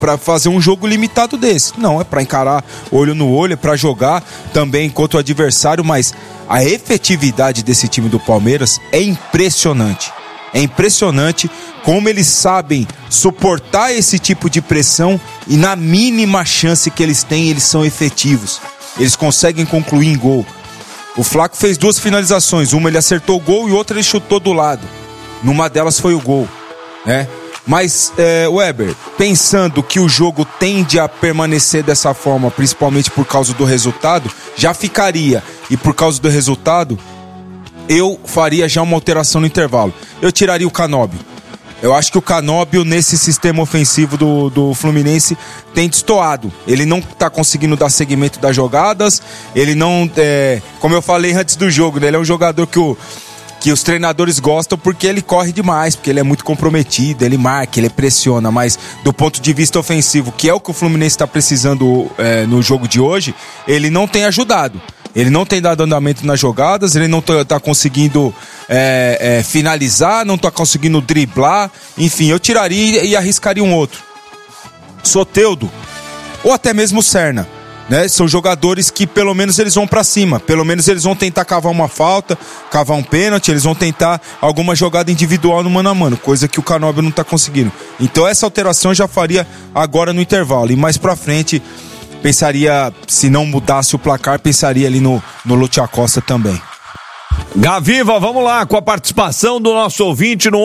para fazer um jogo limitado desse. Não, é para encarar olho no olho, é para jogar também contra o adversário, mas a efetividade desse time do Palmeiras é impressionante. É impressionante como eles sabem suportar esse tipo de pressão e na mínima chance que eles têm, eles são efetivos. Eles conseguem concluir em gol. O Flaco fez 2 finalizações, uma ele acertou o gol e outra ele chutou do lado. Numa delas foi o gol, né? Mas, Weber, pensando que o jogo tende a permanecer dessa forma, principalmente por causa do resultado, já ficaria. E por causa do resultado, eu faria já uma alteração no intervalo. Eu tiraria o Canóbio. Eu acho que o Canóbio, nesse sistema ofensivo do Fluminense, tem destoado. Ele não está conseguindo dar seguimento das jogadas. Ele não... como eu falei antes do jogo, né? Ele é um jogador que os treinadores gostam porque ele corre demais, porque ele é muito comprometido, ele marca, ele pressiona, mas do ponto de vista ofensivo, que é o que o Fluminense está precisando no jogo de hoje, ele não tem ajudado. Ele não tem dado andamento nas jogadas, ele não está conseguindo finalizar, não está conseguindo driblar. Enfim, eu tiraria e arriscaria um outro. Soteldo, ou até mesmo o Serna. Né? São jogadores que pelo menos eles vão pra cima, pelo menos eles vão tentar cavar uma falta, cavar um pênalti, eles vão tentar alguma jogada individual no mano a mano, coisa que o Canóbio não tá conseguindo. Então essa alteração eu já faria agora no intervalo, e mais pra frente pensaria, se não mudasse o placar, pensaria ali no Lúcio Acosta também. Gaviva, vamos lá com a participação do nosso ouvinte no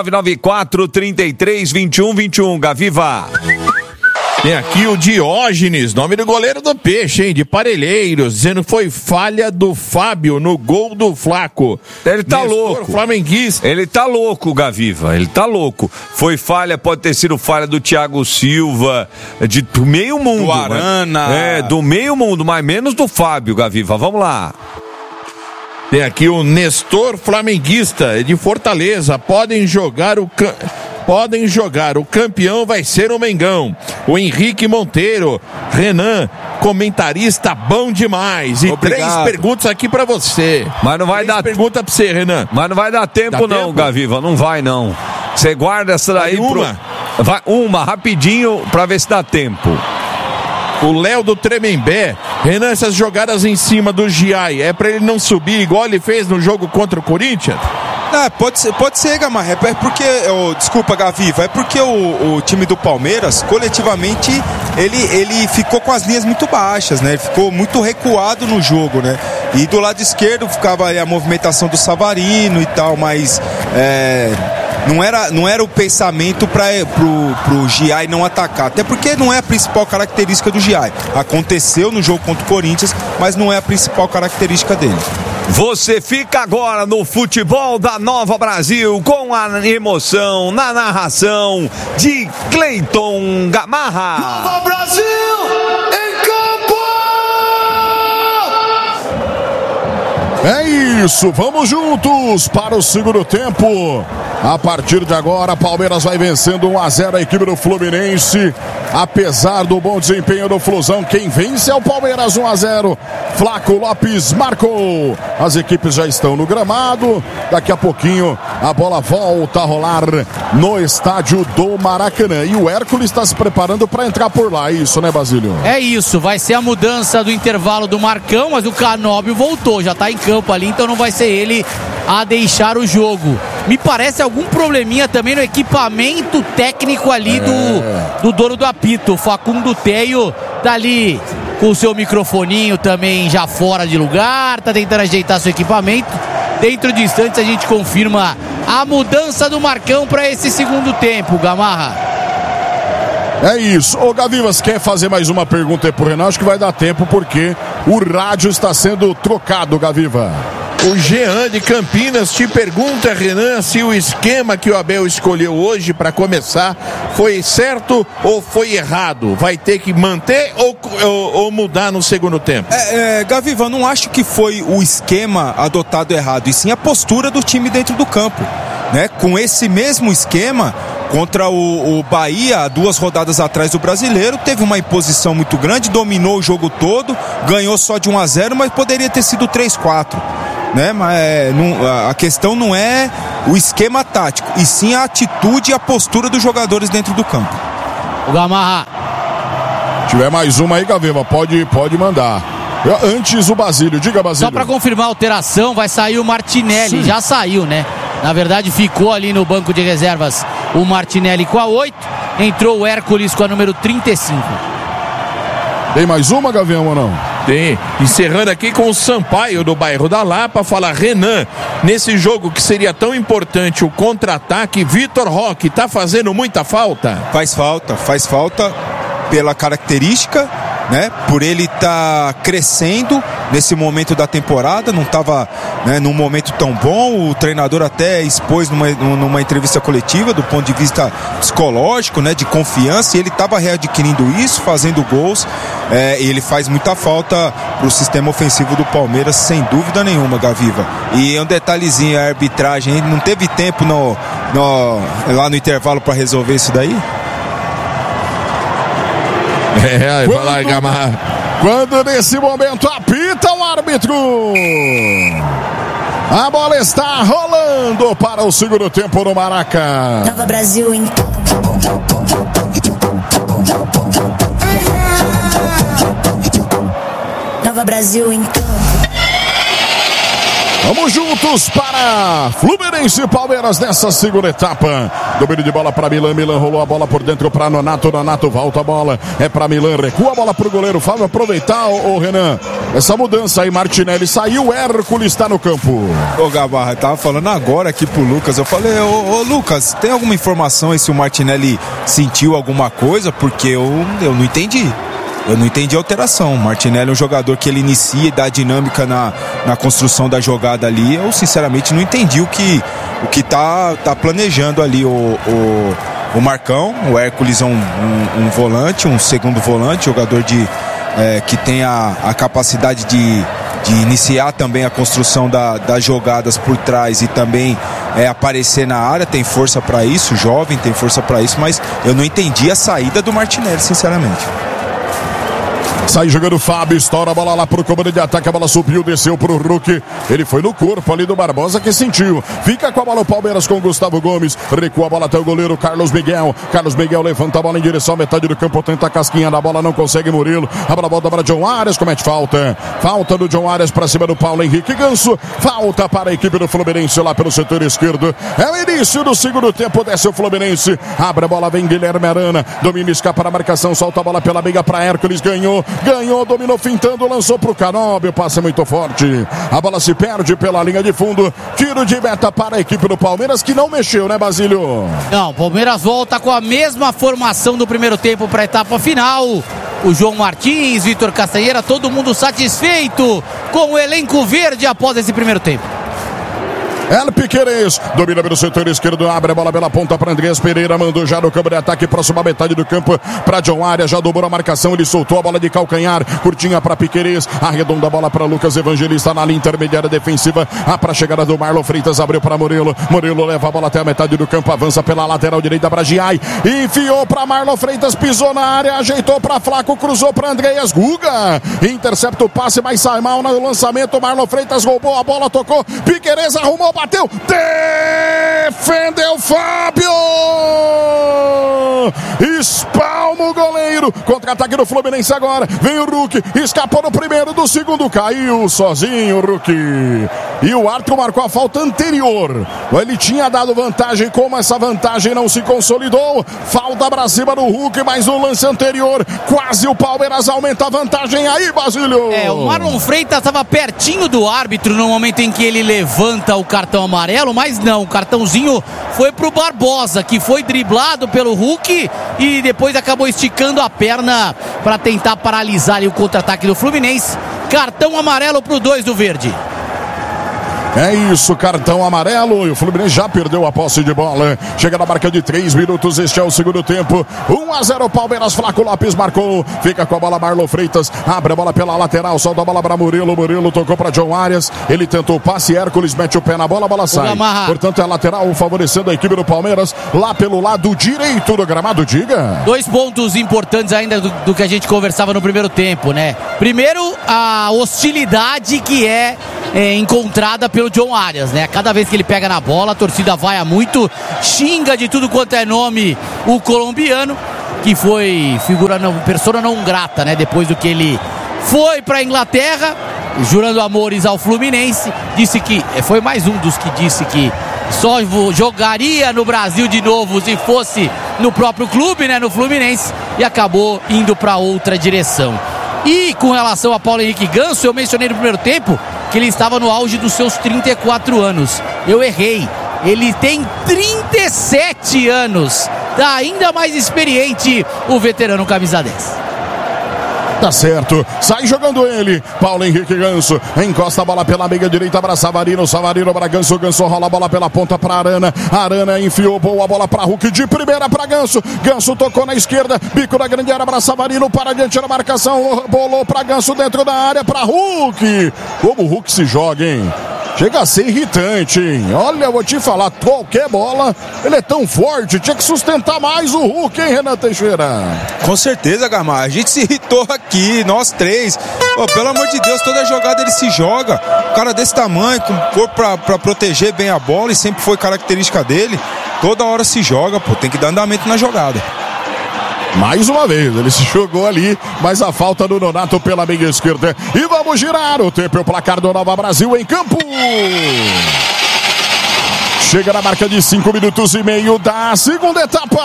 11-994-33-21-21, Gaviva. Tem aqui o Diógenes, nome do goleiro do Peixe, hein? De Parelheiros, dizendo que foi falha do Fábio no gol do Flaco. Ele tá louco. Flamenguista. Ele tá louco, Gaviva, ele tá louco. Foi falha, pode ter sido falha do Thiago Silva, do meio mundo. Do Arana. Do meio mundo, mas menos do Fábio, Gaviva. Vamos lá. Tem aqui o Nestor Flamenguista, de Fortaleza. Podem jogar, o campeão vai ser o Mengão. O Henrique Monteiro, Renan, comentarista bom demais. E obrigado. 3 perguntas aqui pra você. Mas não vai dar pergunta pra você, Renan. Mas não vai dar tempo não, Gaviva, não vai não. Você guarda essa daí Vai uma rapidinho pra ver se dá tempo. O Léo do Tremembé, Renan, essas jogadas em cima do Giai, é pra ele não subir igual ele fez no jogo contra o Corinthians? Pode ser, Gamarra, é porque, desculpa, Gaviva, é porque o time do Palmeiras, coletivamente, ele ficou com as linhas muito baixas, né? Ele ficou muito recuado no jogo, né? E do lado esquerdo ficava a movimentação do Savarino e tal, mas não era o pensamento pro Giai não atacar, até porque não é a principal característica do Giai. Aconteceu no jogo contra o Corinthians, mas não é a principal característica dele. Você fica agora no futebol da Nova Brasil com a emoção na narração de Cleiton Gamarra. Nova Brasil em campo! É isso, vamos juntos para o segundo tempo. A partir de agora, Palmeiras vai vencendo 1-0 a equipe do Fluminense. Apesar do bom desempenho do Flusão, quem vence é o Palmeiras 1-0. Flaco Lopes marcou. As equipes já estão no gramado. Daqui a pouquinho a bola volta a rolar no estádio do Maracanã. E o Hércules está se preparando para entrar por lá. É isso, né, Basílio? É isso, vai ser a mudança do intervalo do Marcão, mas o Canóbio voltou, já está em campo ali, então não vai ser ele a deixar o jogo. Me parece algum probleminha também no equipamento técnico ali do dono do apito. O Facundo Teio tá ali com o seu microfoninho também já fora de lugar, tá tentando ajeitar seu equipamento. Dentro de instantes a gente confirma a mudança do Marcão para esse segundo tempo, Gamarra. É isso. Ô, Gavivas, quer fazer mais uma pergunta aí pro Renan? Acho que vai dar tempo porque o rádio está sendo trocado, Gaviva. O Jean de Campinas te pergunta, Renan, se o esquema que o Abel escolheu hoje para começar foi certo ou foi errado? Vai ter que manter ou mudar no segundo tempo? Gaviva, não acho que foi o esquema adotado errado, e sim a postura do time dentro do campo, né? Com esse mesmo esquema, contra o Bahia, 2 rodadas atrás do Brasileiro, teve uma imposição muito grande, dominou o jogo todo, ganhou só de 1-0, mas poderia ter sido 3-4. Né? Mas a questão não é o esquema tático, e sim a atitude e a postura dos jogadores dentro do campo. O Gamarra. Se tiver mais uma aí, Gaviva, pode mandar. Antes o Basílio, diga, Basílio. Só para confirmar a alteração, vai sair o Martinelli. Sim. Já saiu, né? Na verdade, ficou ali no banco de reservas o Martinelli com a 8. Entrou o Hércules com a número 35. Tem mais uma, Gavião, ou não? Tem. Encerrando aqui com o Sampaio do bairro da Lapa, fala Renan, nesse jogo que seria tão importante o contra-ataque, Vitor Roque tá fazendo muita falta? Faz falta pela característica, né? Por ele estar crescendo nesse momento da temporada, não estava, né, num momento tão bom. O treinador até expôs numa entrevista coletiva do ponto de vista psicológico, né, de confiança, e ele estava readquirindo isso, fazendo gols. E ele faz muita falta pro sistema ofensivo do Palmeiras, sem dúvida nenhuma, Gaviva. E um detalhezinho, a arbitragem, ele não teve tempo lá no intervalo para resolver isso daí? Vai lá, Gamarra. Quando nesse momento apita o árbitro, a bola está rolando para o segundo tempo no Maraca. Nova Brasil em Nova Brasil em Vamos juntos para Fluminense e Palmeiras nessa segunda etapa. Domínio de bola para Milan. Milan rolou a bola por dentro para Nonato. Nonato volta a bola. É para Milan. Recua a bola para o goleiro Fábio. Aproveitar, o Renan, essa mudança aí. Martinelli saiu. Hércules está no campo. Ô Gamarra, tava falando agora aqui pro Lucas. Eu falei, ô Lucas, tem alguma informação aí se o Martinelli sentiu alguma coisa? Porque eu não entendi. Eu não entendi a alteração. O Martinelli é um jogador que ele inicia e dá dinâmica na construção da jogada ali. Eu, sinceramente, não entendi o que tá planejando ali o Marcão. O Hércules é um volante, um segundo volante, jogador que tem a capacidade de iniciar também a construção das jogadas por trás e também aparecer na área, tem força para isso, jovem, tem força para isso, mas eu não entendi a saída do Martinelli, sinceramente. Sai jogando o Fábio, estoura a bola lá pro comando de ataque, a bola subiu, desceu pro Hulk, ele foi no corpo ali do Barbosa que sentiu, fica com a bola o Palmeiras com o Gustavo Gomes, recua a bola até o goleiro Carlos Miguel levanta a bola em direção à metade do campo, tenta a casquinha da bola, não consegue Murilo, a bola volta para John Arias, comete falta do John Arias para cima do Paulo Henrique Ganso, falta para a equipe do Fluminense lá pelo setor esquerdo, é o início do segundo tempo, desce o Fluminense, abre a bola, vem Guilherme Arana, domina, escapa na marcação, solta a bola pela meia para Hércules, ganhou, dominou, fintando, lançou pro Canóbio, passa muito forte, a bola se perde pela linha de fundo, tiro de meta para a equipe do Palmeiras, que não mexeu, né, Basílio? Não, o Palmeiras volta com a mesma formação do primeiro tempo para a etapa final. O João Martins, Vitor Castanheira, todo mundo satisfeito com o elenco verde após esse primeiro tempo. El Piquerez domina pelo setor esquerdo, abre a bola pela ponta para Andrés Pereira, mandou já no campo de ataque, próxima metade do campo para John Arias, já dobrou a marcação, ele soltou a bola de calcanhar, curtinha para Piquerez, arredonda a bola para Lucas Evangelista na linha intermediária defensiva, para a chegada do Marlon Freitas, abriu para Murilo leva a bola até a metade do campo, avança pela lateral direita para Giai, enfiou para Marlon Freitas, pisou na área, ajeitou para Flaco, cruzou para Andreas Guga, intercepta o passe, mas sai mal no lançamento, Marlon Freitas roubou a bola, tocou, Piquerez arrumou, bateu, defendeu Fábio, espalma o goleiro, contra-ataque do Fluminense agora, vem o Hulk, escapou no primeiro, do segundo, caiu sozinho o Hulk, e o árbitro marcou a falta anterior, ele tinha dado vantagem, como essa vantagem não se consolidou, falta pra cima do Hulk, mas no lance anterior, quase o Palmeiras aumenta a vantagem, aí Basílio. O Marlon Freitas estava pertinho do árbitro no momento em que ele levanta o cartão amarelo, mas não, o cartãozinho foi pro Barbosa, que foi driblado pelo Hulk e depois acabou esticando a perna para tentar paralisar ali o contra-ataque do Fluminense. Cartão amarelo pro 2 do Verde. É isso, cartão amarelo, e o Fluminense já perdeu a posse de bola, chega na marca de 3 minutos, este é o segundo tempo, 1-0 Palmeiras, Flaco Lopes marcou, fica com a bola Marlon Freitas, abre a bola pela lateral, solta a bola para Murilo tocou para John Arias, ele tentou o passe, Hércules mete o pé na bola, a bola sai, portanto é a lateral favorecendo a equipe do Palmeiras, lá pelo lado direito do gramado, diga. 2 pontos importantes ainda do que a gente conversava no primeiro tempo, né? Primeiro, a hostilidade que é encontrada pelo John Arias, né? Cada vez que ele pega na bola, a torcida vaia muito, xinga de tudo quanto é nome o colombiano. que foi persona não grata, né? Depois do que ele foi para a Inglaterra, jurando amores ao Fluminense, disse que foi mais um dos que disse que só jogaria no Brasil de novo se fosse no próprio clube, né, no Fluminense, e acabou indo para outra direção. E com relação a Paulo Henrique Ganso, eu mencionei no primeiro tempo que ele estava no auge dos seus 34 anos. Eu errei. Ele tem 37 anos. Tá ainda mais experiente o veterano camisa 10. Tá certo, sai jogando ele, Paulo Henrique Ganso, encosta a bola pela meia direita para Savarino para Ganso, Ganso rola a bola pela ponta para Arana, Arana enfiou boa bola para Hulk, de primeira para Ganso, Ganso tocou na esquerda, bico da grande área para Savarino, para diante da marcação, bolou para Ganso dentro da área para Hulk, como o Hulk se joga, hein? Chega a ser irritante, hein? Olha, eu vou te falar, qualquer bola, ele é tão forte, tinha que sustentar mais o Hulk, hein, Renan Teixeira? Com certeza, Gamar, a gente se irritou aqui, nós três. Pô, pelo amor de Deus, toda jogada ele se joga. Um cara desse tamanho, com corpo pra proteger bem a bola, e sempre foi característica dele. Toda hora se joga, pô, tem que dar andamento na jogada. Mais uma vez, ele se jogou ali, mas a falta do Nonato pela meia esquerda. E vamos girar o tempo e o placar do Nova Brasil em campo. Chega na marca de 5 minutos e meio da segunda etapa.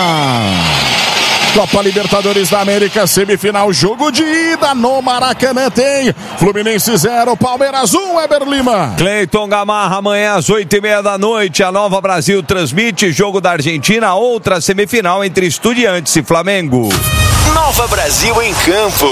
Copa Libertadores da América, semifinal, jogo de ida no Maracanã tem Fluminense 0, Palmeiras 1, Eber Lima. Cleiton Gamarra, amanhã às 8h30 da noite, a Nova Brasil transmite jogo da Argentina, outra semifinal entre Estudiantes e Flamengo. Nova Brasil em campo.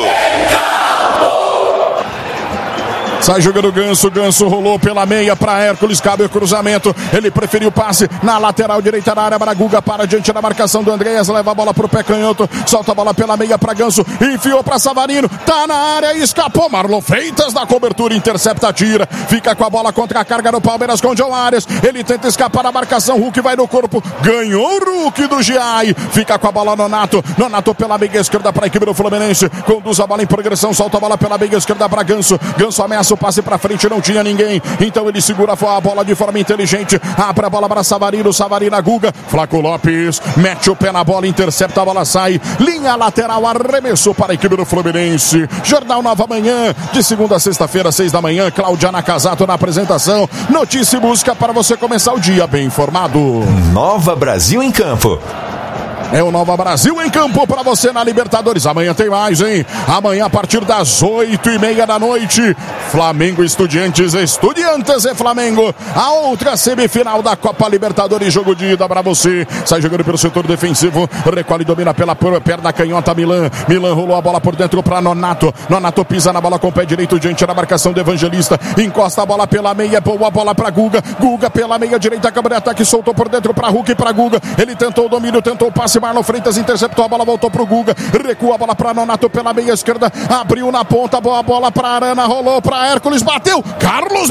Sai jogando Ganso, Ganso rolou pela meia para Hércules, cabe o cruzamento, ele preferiu o passe na lateral direita da área para Guga, para diante da marcação do Andreas, leva a bola pro pé canhoto, solta a bola pela meia para Ganso, enfiou para Savarino, tá na área e escapou, Marlon Freitas na cobertura, intercepta, tira, fica com a bola contra a carga do Palmeiras com John Arias, ele tenta escapar da marcação, Hulk vai no corpo, ganhou o Hulk do Giai, fica com a bola Nonato, Nonato pela meia esquerda para a equipe do Fluminense, conduz a bola em progressão, solta a bola pela meia esquerda para Ganso, Ganso ameaça o passe pra frente, não tinha ninguém, então ele segura a bola de forma inteligente, abre a bola para Savarino, Savarino, Guga, Flaco Lopes, mete o pé na bola, intercepta, a bola sai, linha lateral, arremessou para a equipe do Fluminense. Jornal Nova Manhã, de segunda a sexta-feira, 6 da manhã, Claudiana Casato na apresentação, notícia e música para você começar o dia bem informado. Nova Brasil em campo. É o Nova Brasil em campo para você na Libertadores. Amanhã tem mais, hein? Amanhã a partir das 8h30 da noite, Flamengo Estudiantes, Estudiantes e Flamengo. A outra semifinal da Copa Libertadores, jogo de ida para você. Sai jogando pelo setor defensivo, recolhe e domina pela perna canhota Milan. Milan rolou a bola por dentro para Nonato. Nonato pisa na bola com o pé direito diante da marcação do Evangelista. Encosta a bola pela meia, boa bola para Guga. Guga pela meia direita, câmara de ataque, soltou por dentro para Hulk e para Guga. Ele tentou o domínio, tentou o passe, Marlon Freitas interceptou a bola, voltou pro Guga, recua a bola para Nonato pela meia esquerda, abriu na ponta, boa bola para Arana, rolou para Hércules, bateu, Carlos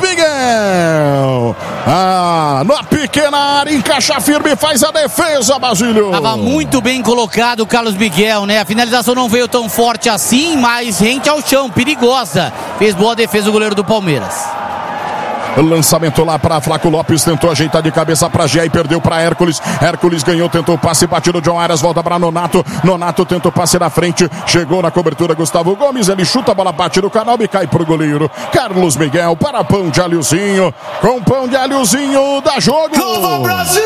Miguel, na pequena área, encaixa firme, faz a defesa, Basílio. Tava muito bem colocado o Carlos Miguel, né? A finalização não veio tão forte assim, mas rente ao chão, perigosa. Fez boa defesa o goleiro do Palmeiras. Lançamento lá para Flaco Lopes, tentou ajeitar de cabeça para Gé e perdeu para Hércules. Hércules ganhou, tentou o passe, batido John Arias, volta para Nonato. Nonato tenta o passe na frente, chegou na cobertura Gustavo Gomes, ele chuta a bola, bate no canal e cai pro goleiro Carlos Miguel para pão de alhozinho. Com pão de alhozinho dá jogo. Nova Brasil!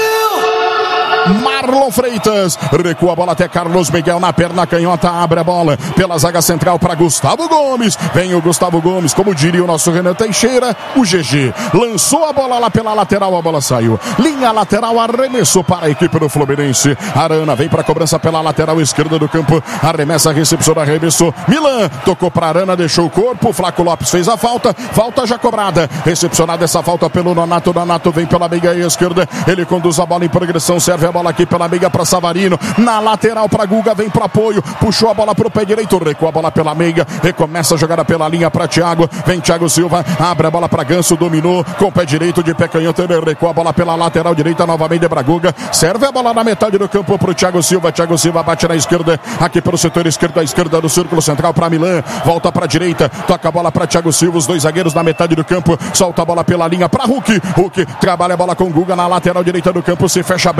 Marlon Freitas recua a bola até Carlos Miguel na perna canhota, abre a bola pela zaga central para Gustavo Gomes. Vem o Gustavo Gomes, como diria o nosso Renan Teixeira, o GG lançou a bola lá pela lateral, a bola saiu, linha lateral, arremessou para a equipe do Fluminense. Arana vem para a cobrança pela lateral esquerda do campo, arremessa, recepção, arremessou, Milan tocou para Arana, deixou o corpo, Flaco Lopes fez a falta já cobrada, recepcionada essa falta pelo Nonato. Nonato vem pela meia esquerda, ele conduz a bola em progressão, serve a bola aqui pela meia para Savarino, na lateral para Guga, vem para apoio, puxou a bola para o pé direito, recua a bola pela meia, recomeça a jogada pela linha para Thiago, vem Thiago Silva, abre a bola para Ganso, dominou com o pé direito de pé canhoto, ele recua a bola pela lateral direita, novamente para Guga, serve a bola na metade do campo para o Thiago Silva bate na esquerda, aqui pelo setor esquerdo, à esquerda do círculo central para Milan, volta para a direita, toca a bola para Thiago Silva, os dois zagueiros na metade do campo, solta a bola pela linha para Hulk trabalha a bola com Guga na lateral direita do campo, se fecha bem, o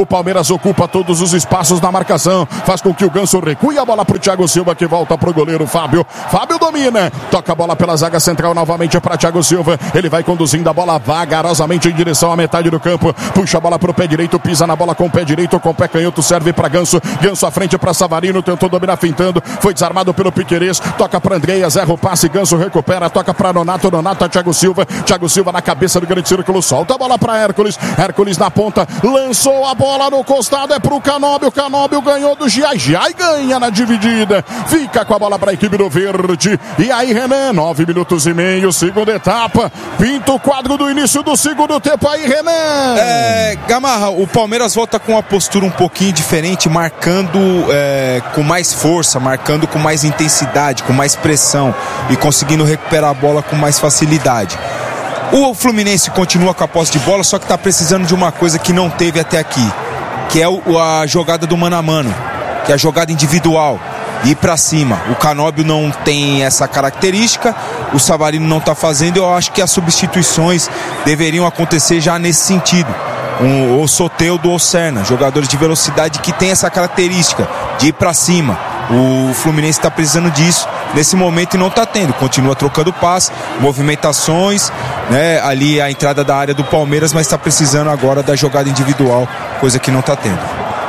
O Palmeiras ocupa todos os espaços na marcação, faz com que o Ganso recue a bola pro Thiago Silva, que volta pro goleiro Fábio. Fábio domina, toca a bola pela zaga central novamente para Thiago Silva. Ele vai conduzindo a bola vagarosamente em direção à metade do campo, puxa a bola pro pé direito, pisa na bola com o pé direito, com o pé canhoto, serve para Ganso. Ganso à frente para Savarino, tentou dominar fintando, foi desarmado pelo Piquerez, toca para Andreas, erra o passe, Ganso recupera, toca para Nonato, a Thiago Silva na cabeça do grande círculo, solta a bola para Hércules na ponta, lançou a bola no costado, é pro Canóbio, Canóbio ganhou do Giai ganha na dividida, fica com a bola para a equipe do Verde. E aí, Renan, 9 minutos e meio, segunda etapa, pinta o quadro do início do segundo tempo aí, Renan. Gamarra, o Palmeiras volta com uma postura um pouquinho diferente, marcando com mais força, marcando com mais intensidade, com mais pressão e conseguindo recuperar a bola com mais facilidade. O Fluminense continua com a posse de bola, só que está precisando de uma coisa que não teve até aqui, que é a jogada do mano a mano, que é a jogada individual, ir para cima. O Canóbio não tem essa característica, o Savarino não está fazendo. Eu acho que as substituições deveriam acontecer já nesse sentido. O Soteldo ou Serna, jogadores de velocidade que tem essa característica de ir para cima. O Fluminense está precisando disso nesse momento e não está tendo. Continua trocando passe, movimentações, né, ali a entrada da área do Palmeiras, mas está precisando agora da jogada individual, coisa que não está tendo.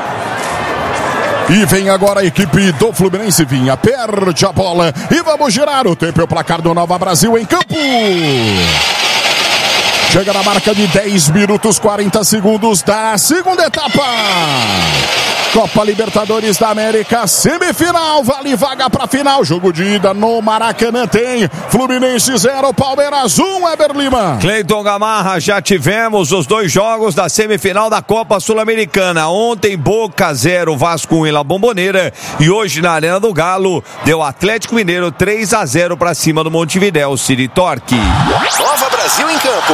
E vem agora a equipe do Fluminense, Vinha, perde a bola e vamos girar o tempo e o placar do Nova Brasil em campo. Chega na marca de 10 minutos 40 segundos da segunda etapa. Copa Libertadores da América, semifinal, vale vaga pra final. Jogo de ida no Maracanã tem Fluminense 0, Palmeiras 1, Eber Lima. Cleiton Gamarra, já tivemos os dois jogos da semifinal da Copa Sul-Americana. Ontem Boca 0, Vasco 1 em La Bombonera, e hoje na Arena do Galo deu Atlético Mineiro 3-0 pra cima do Montevidéu City Torque. Nova Brasil em campo.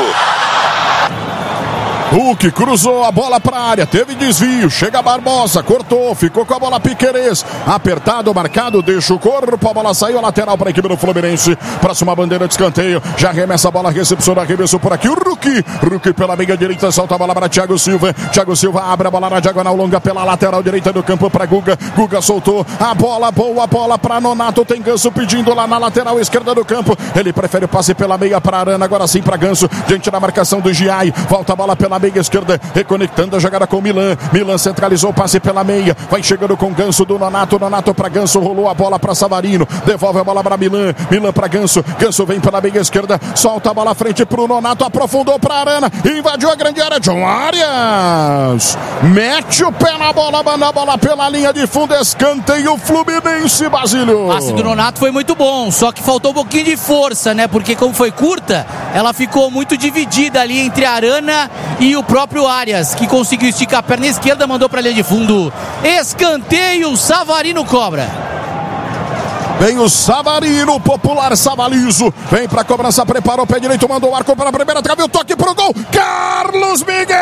Hulk cruzou a bola para a área, teve desvio, chega Barbosa, cortou, ficou com a bola Piquerez, apertado, marcado, deixa o corpo, a bola saiu a lateral para a equipe do Fluminense, próxima bandeira de escanteio, já arremessa a bola, recepção, arremessou por aqui o Hulk pela meia direita, solta a bola para Thiago Silva abre a bola na diagonal longa pela lateral direita do campo para Guga soltou a bola, boa bola para Nonato, tem Ganso pedindo lá na lateral esquerda do campo, ele prefere o passe pela meia para Arana, agora sim para Ganso, diante da marcação do Giai, volta a bola pela meia esquerda, reconectando a jogada com Milan centralizou o passe pela meia, vai chegando com Ganso do Nonato para Ganso, rolou a bola para Savarino, devolve a bola para Milan para Ganso vem pela meia esquerda, solta a bola à frente pro Nonato, aprofundou para Arana, invadiu a grande área, John Arias mete o pé na bola, manda a bola pela linha de fundo, escanteio Fluminense, Basílio. O passe do Nonato foi muito bom, só que faltou um pouquinho de força, né, porque como foi curta, ela ficou muito dividida ali entre a Arana e o próprio Arias, que conseguiu esticar a perna esquerda, mandou para a linha de fundo. Escanteio, Savarino cobra. Vem o Savarino, popular Savalizo, vem pra cobrança, preparou o pé direito, mandou o arco para a primeira trave, o toque pro gol, Carlos Miguel!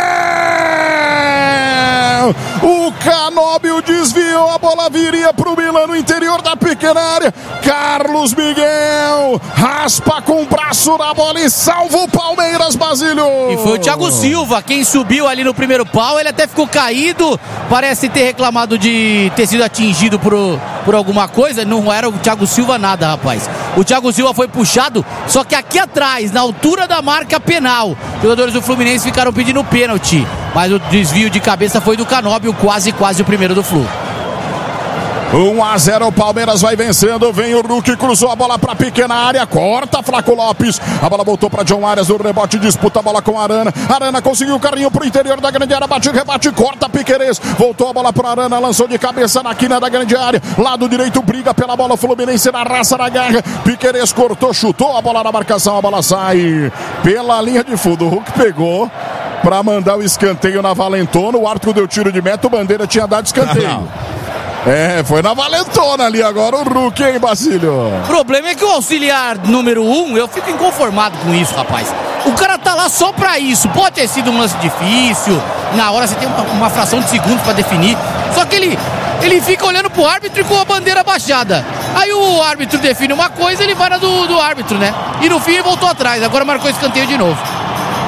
O Canóbio desviou, a bola viria pro Milan no interior da pequena área, Carlos Miguel raspa com o braço na bola e salva o Palmeiras, Basílio. E foi o Thiago Silva quem subiu ali no primeiro pau, ele até ficou caído, parece ter reclamado de ter sido atingido por alguma coisa, não era o Thiago Silva nada, rapaz. O Thiago Silva foi puxado, só que aqui atrás, na altura da marca penal, os jogadores do Fluminense ficaram pedindo pênalti, mas o desvio de cabeça foi do Canóbio, quase o primeiro do Flu. 1-0, o Palmeiras vai vencendo, vem o Hulk, cruzou a bola pra pequena área, corta Flaco Lopes, a bola voltou pra John Arias, o rebote, disputa a bola com Arana, conseguiu o carrinho pro interior da grande área, bate, rebate, corta Piquerez, voltou a bola pro Arana, lançou de cabeça na quina da grande área, lado direito, briga pela bola, Fluminense na raça, na garra, Piquerez cortou, chutou a bola na marcação, a bola sai pela linha de fundo, o Hulk pegou pra mandar o escanteio na Valentona, o árbitro deu tiro de meta, o Bandeira tinha dado escanteio. Foi na valentona ali agora o Hulk, hein, Basílio? O problema é que o auxiliar número 1, eu fico inconformado com isso, rapaz. O cara tá lá só pra isso. Pode ter sido um lance difícil, na hora você tem uma fração de segundos pra definir. Só que ele fica olhando pro árbitro e com a bandeira baixada. Aí o árbitro define uma coisa, ele vai na do árbitro, né? E no fim ele voltou atrás, agora marcou escanteio de novo.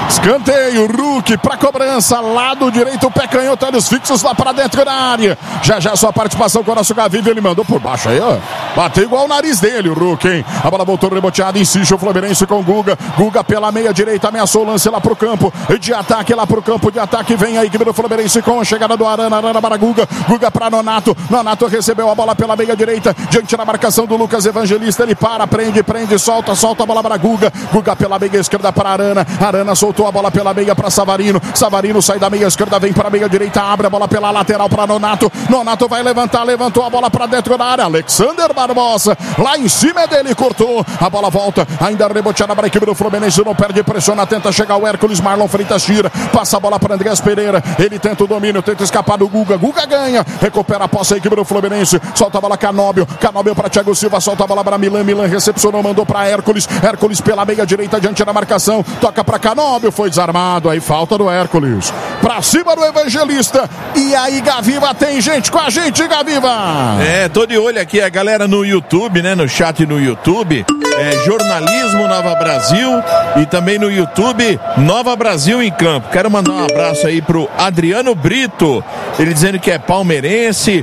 Escanteio, Hulk pra cobrança, lado direito, pé canhoto, olhos fixos lá pra dentro da área. Já sua participação com o nosso Gaviva, ele mandou por baixo aí, ó. Bateu igual o nariz dele, o Hulk, hein? A bola voltou reboteada, insiste o Fluminense com o Guga. Guga pela meia direita, ameaçou o lance lá pro campo. De ataque lá pro campo, de ataque vem a equipe do Fluminense com a chegada do Arana para Guga. Guga pra Nonato. Nonato recebeu a bola pela meia direita, diante da marcação do Lucas Evangelista. Ele para, prende, solta a bola para Guga. Guga pela meia esquerda para Arana. Arana soltou a bola pela meia para Savarino. Savarino sai da meia esquerda, vem para a meia direita, abre a bola pela lateral para Nonato. Nonato vai levantar, levantou a bola para dentro da área. Alexander Barbosa, lá em cima dele, cortou. A bola volta, ainda reboteada para a equipe do Fluminense, não perde, pressiona, tenta chegar o Hércules. Marlon Freitas tira, passa a bola para Andrés Pereira. Ele tenta o domínio, tenta escapar do Guga. Guga ganha, recupera a posse a equipe do Fluminense. Solta a bola Canóbio para Thiago Silva, solta a bola para Milan. Milan recepcionou, mandou para Hércules. Hércules pela meia direita, diante da marcação. Toca para Canóbio, foi desarmado. Aí falta do Hércules. Pra cima do Evangelista. E aí, Gaviva, tem gente com a gente, Gaviva. Tô de olho aqui, a galera no YouTube, né? No chat no YouTube. Jornalismo Nova Brasil e também no YouTube Nova Brasil em Campo. Quero mandar um abraço aí pro Adriano Brito, ele dizendo que é palmeirense,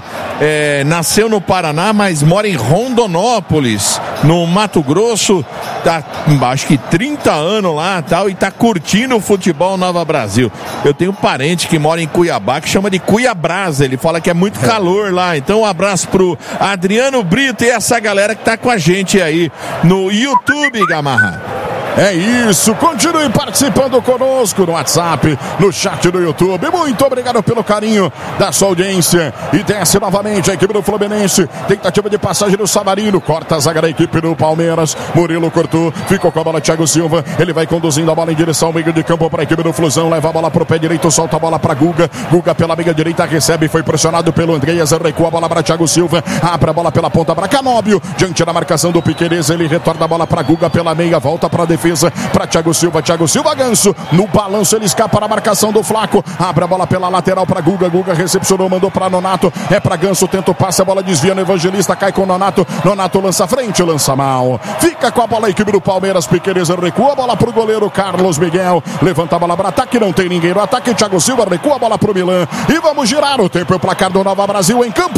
nasceu no Paraná, mas mora em Rondonópolis, no Mato Grosso, tá acho que 30 anos lá tal, e tá curtindo o futebol Nova Brasil. Eu tenho um parente que mora em Cuiabá, que chama de Cuiabrasa, ele fala que é muito calor lá. Então um abraço pro Adriano Brito e essa galera que tá com a gente aí no YouTube, Gamarra. É isso, continue participando conosco no WhatsApp, no chat do YouTube. Muito obrigado pelo carinho da sua audiência. E desce novamente a equipe do Fluminense. Tentativa de passagem do Savarino, corta a zaga da equipe do Palmeiras. Murilo cortou, ficou com a bola Thiago Silva. Ele vai conduzindo a bola em direção ao meio de campo para a equipe do Flusão. Leva a bola para o pé direito, solta a bola para Guga. Guga pela meia direita, recebe, foi pressionado pelo Andreas, recua a bola para Thiago Silva. Abre a bola pela ponta para Canóbio. Diante da marcação do Piquerez, ele retorna a bola para Guga pela meia, volta para a defesa. Para Thiago Silva Ganso, no balanço ele escapa na marcação do Flaco, abre a bola pela lateral para Guga, Guga recepcionou, mandou para Nonato, é para Ganso, tenta o passe, a bola desvia no Evangelista, cai com Nonato, Nonato lança frente, lança mal, fica com a bola a equipe do Palmeiras, Piquerez recua a bola para o goleiro Carlos Miguel, levanta a bola para ataque, não tem ninguém no ataque, Thiago Silva recua a bola para o Milan, e vamos girar o tempo e o placar do Nova Brasil em campo.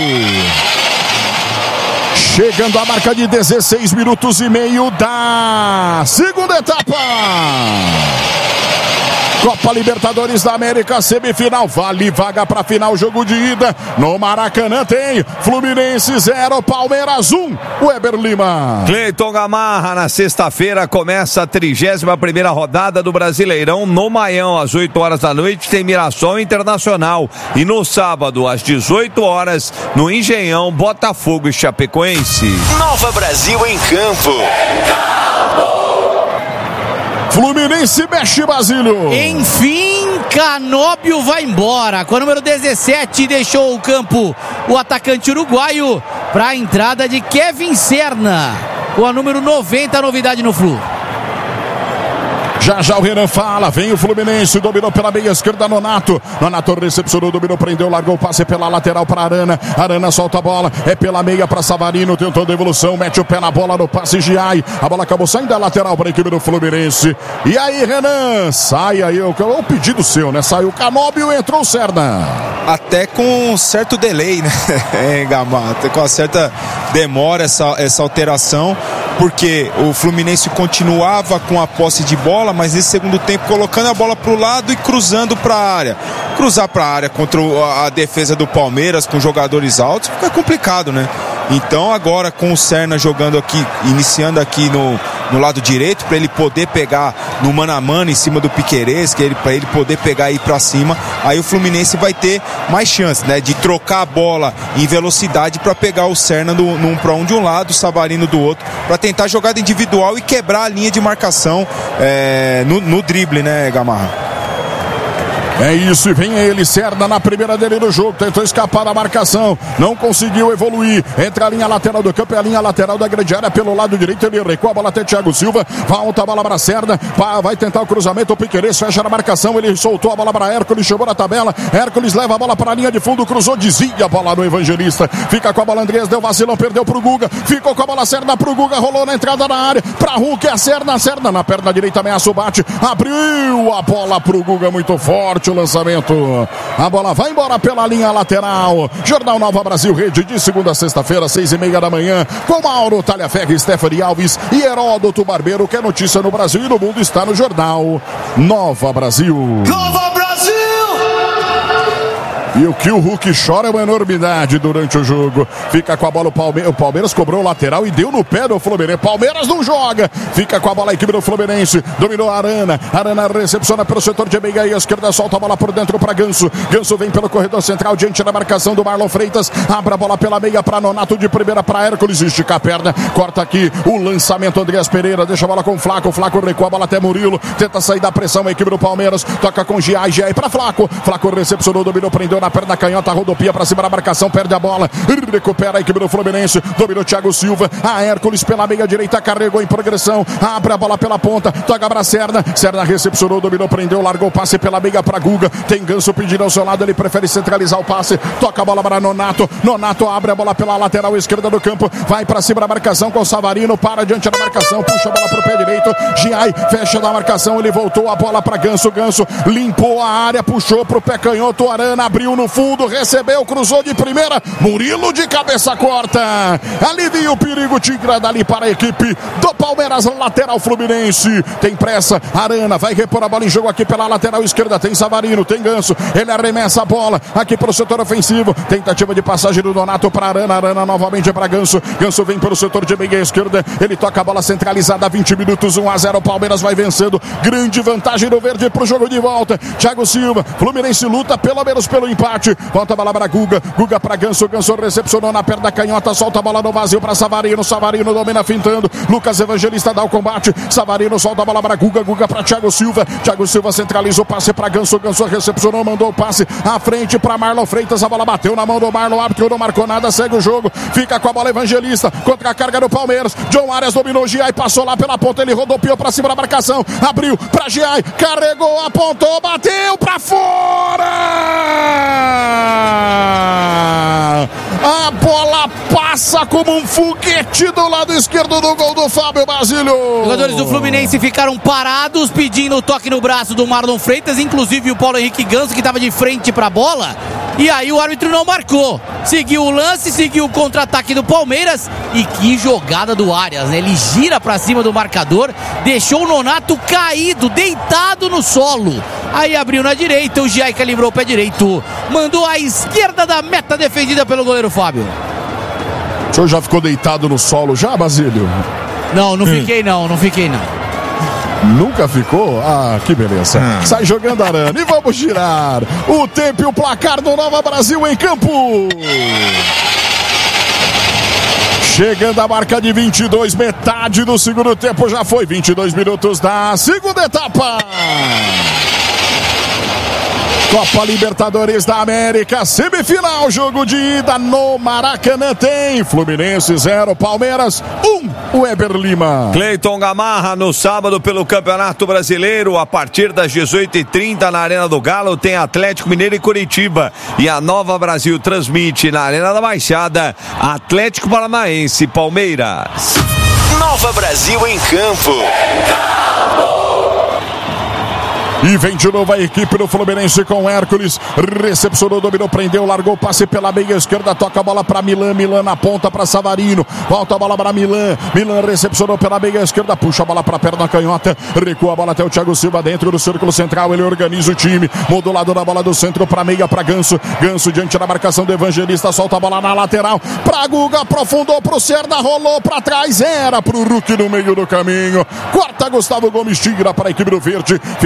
Chegando a marca de 16 minutos e meio da segunda etapa. Copa Libertadores da América, semifinal, vale vaga para final, jogo de ida no Maracanã tem Fluminense 0, Palmeiras 1, Weber Lima. Cleiton Gamarra, na sexta-feira começa a 31ª rodada do Brasileirão no Maião, às 8 horas da noite tem Mirassol Internacional e no sábado às 18 horas no Engenhão, Botafogo e Chapecoense. Nova Brasil em campo. Fluminense mexe, Basílio. Enfim, Canóbio vai embora. Com o número 17 deixou o campo o atacante uruguaio para a entrada de Kevin Serna. Com a número 90, a novidade no Flu. Já o Renan fala, vem o Fluminense, dominou pela meia esquerda Nonato. Nonato recepcionou, dominou, prendeu, largou o passe pela lateral para Arana. Arana solta a bola, é pela meia para Savarino, tentou a devolução, mete o pé na bola no passe Giai. A bola acabou saindo da lateral para a equipe do Fluminense. E aí, Renan, sai aí, o pedido seu, né? Saiu o Canóbio, entrou o Serna. Até com um certo delay, né, Gamarra? Até com uma certa demora essa alteração, porque o Fluminense continuava com a posse de bola, mas nesse segundo tempo colocando a bola para o lado e cruzando para a área. Cruzar para a área contra a defesa do Palmeiras com jogadores altos fica complicado, né? Então agora com o Serna jogando aqui, iniciando aqui no lado direito, para ele poder pegar no mano a mano em cima do Piquerez, para ele poder pegar e ir para cima, aí o Fluminense vai ter mais chance, né, de trocar a bola em velocidade para pegar o Serna no 1 para 1 de um lado, o Savarino do outro, para tentar jogada individual e quebrar a linha de marcação no drible, né, Gamarra? É isso, e vem ele, Serna na primeira dele no jogo, tentou escapar da marcação, não conseguiu evoluir, entre a linha lateral do campo e a linha lateral da grande área pelo lado direito, ele recua a bola até Thiago Silva, volta a bola para Serna, vai tentar o cruzamento, o Piquerez fecha na marcação, ele soltou a bola para Hércules, chegou na tabela, Hércules leva a bola para a linha de fundo, cruzou, desvia a bola no Evangelista, fica com a bola Andrés, deu vacilão, perdeu pro Guga, ficou com a bola Serna pro Guga, rolou na entrada da área, pra Hulk, a Serna na perna direita, ameaça o bate, abriu a bola pro Guga, muito forte o lançamento, a bola vai embora pela linha lateral. Jornal Nova Brasil Rede, de segunda a sexta-feira, 6:30 da manhã, com Mauro Talhaferri, Stephanie Alves e Heródoto Barbeiro, que é notícia no Brasil e no mundo está no Jornal Nova Brasil. Nova Brasil! E o que o Hulk chora é uma enormidade durante o jogo. Fica com a bola o Palmeiras, cobrou o lateral e deu no pé do Fluminense. Palmeiras não joga. Fica com a bola a equipe do Fluminense. Dominou a Arana. Arana recepciona pelo setor de meia e esquerda. Solta a bola por dentro para Ganso. Ganso vem pelo corredor central diante da marcação do Marlon Freitas. Abre a bola pela meia para Nonato, de primeira para Hércules. Estica a perna. Corta aqui o lançamento. Andreas Pereira deixa a bola com o Flaco. Flaco recua a bola até Murilo. Tenta sair da pressão a equipe do Palmeiras. Toca com Giai para Flaco. Flaco recepcionou, dominou, prendeu na perna canhota, rodopia pra cima da marcação, perde a bola, recupera a equipe do Fluminense, dominou Thiago Silva, a Hércules pela meia direita, carregou em progressão, abre a bola pela ponta, toca pra Serna recepcionou, dominou, prendeu, largou o passe pela meia pra Guga, tem Ganso pedindo ao seu lado, ele prefere centralizar o passe, toca a bola para Nonato abre a bola pela lateral esquerda do campo, vai pra cima da marcação com o Savarino, para diante da marcação, puxa a bola pro pé direito, Giai fecha da marcação, ele voltou a bola pra Ganso limpou a área, puxou pro pé canhoto, Arana abriu no fundo, recebeu, cruzou de primeira, Murilo de cabeça corta, alivia o perigo, tira dali para a equipe do Palmeiras, lateral Fluminense, tem pressa, Arana vai repor a bola em jogo aqui pela lateral esquerda, tem Savarino, tem Ganso, ele arremessa a bola aqui para o setor ofensivo, tentativa de passagem do Donato para Arana novamente para Ganso vem pelo setor de meia esquerda, ele toca a bola centralizada, 20 minutos, 1-0, Palmeiras vai vencendo, grande vantagem do verde para o jogo de volta, Thiago Silva, Fluminense luta pelo menos pelo empate, volta a bola para Guga para Ganso recepcionou na perna canhota, solta a bola no vazio para Savarino domina fintando, Lucas Evangelista dá o combate, Savarino solta a bola para Guga para Thiago Silva centralizou, passe para Ganso recepcionou, mandou o passe à frente para Marlon Freitas, a bola bateu na mão do Marlon, árbitro não marcou nada, segue o jogo, fica com a bola Evangelista, contra a carga do Palmeiras, John Arias dominou, Giai passou lá pela ponta, ele rodopiou para cima da marcação, abriu para Giai, carregou, apontou, bateu para fora! A bola passa como um foguete do lado esquerdo do gol do Fábio Basílio. Os jogadores do Fluminense ficaram parados pedindo o toque no braço do Marlon Freitas, inclusive o Paulo Henrique Ganso, que estava de frente para a bola, e aí o árbitro não marcou, seguiu o lance, seguiu o contra-ataque do Palmeiras, e que jogada do Arias, né? Ele gira para cima do marcador, deixou o Nonato caído, deitado no solo, aí abriu na direita, o Giai calibrou o pé direito, mandou à esquerda da meta, defendida pelo goleiro Fábio. O senhor já ficou deitado no solo já, Basílio? Não fiquei não. Nunca ficou? Ah, que beleza. Sai jogando Arana e vamos girar o tempo e o placar do Nova Brasil em campo. Chegando a marca de 22, metade do segundo tempo já foi, 22 minutos da segunda etapa. Copa Libertadores da América, semifinal, jogo de ida no Maracanã, tem Fluminense 0, Palmeiras 1, Weber Lima. Cleiton Gamarra no sábado pelo Campeonato Brasileiro, a partir das 18h30 na Arena do Galo, tem Atlético Mineiro e Curitiba, e a Nova Brasil transmite na Arena da Baixada, Atlético Paranaense e Palmeiras. Nova Brasil em campo. E vem de novo a equipe do Fluminense com Hércules, recepcionou, dominou, prendeu, largou o passe pela meia esquerda, toca a bola para Milan na ponta para Savarino, volta a bola para Milan recepcionou pela meia esquerda, puxa a bola para a perna canhota, recua a bola até o Thiago Silva dentro do círculo central, ele organiza o time, muda o lado da bola do centro para meia para Ganso diante da marcação do Evangelista, solta a bola na lateral, para Guga, aprofundou pro Serna, rolou para trás, era pro Hulk no meio do caminho, corta Gustavo Gomes, tira para a equipe do Verde, fica com a bola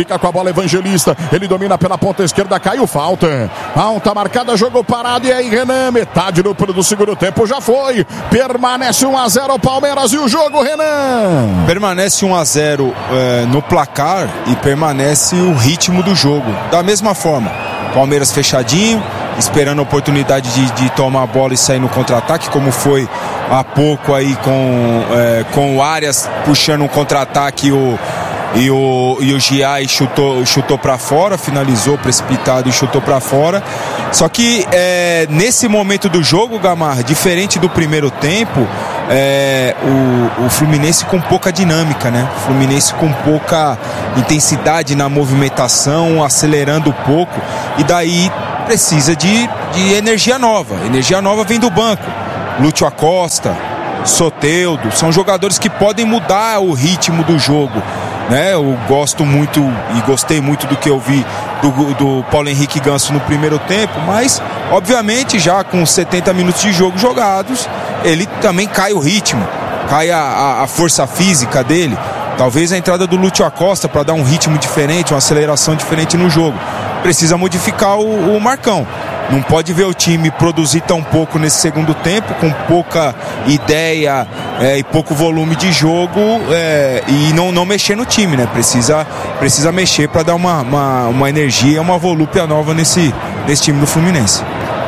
Evangelista, ele domina pela ponta esquerda, caiu, falta marcada, jogo parado, e aí Renan, metade do segundo tempo já foi, permanece 1-0 Palmeiras e o jogo, Renan. Permanece 1-0 no placar e permanece o ritmo do jogo, da mesma forma, Palmeiras fechadinho, esperando a oportunidade de tomar a bola e sair no contra-ataque, como foi há pouco aí com o Arias puxando um contra-ataque e o Giai chutou para fora, finalizou precipitado e chutou para fora. Só que nesse momento do jogo, Gamarra, diferente do primeiro tempo, o Fluminense com pouca dinâmica, né? O Fluminense com pouca intensidade na movimentação, acelerando pouco, e daí precisa de energia nova. Energia nova vem do banco. Lúcio Acosta, Soteldo, são jogadores que podem mudar o ritmo do jogo, né? Eu gosto muito e gostei muito do que eu vi do Paulo Henrique Ganso no primeiro tempo, mas obviamente já com 70 minutos de jogo jogados, ele também cai o ritmo, cai a força física dele. Talvez a entrada do Lúcio Acosta para dar um ritmo diferente, uma aceleração diferente no jogo. Precisa modificar o Marcão. Não pode ver o time produzir tão pouco nesse segundo tempo, com pouca ideia e pouco volume de jogo, e não mexer no time, né? Precisa mexer para dar uma energia, uma volúpia nova nesse time do Fluminense.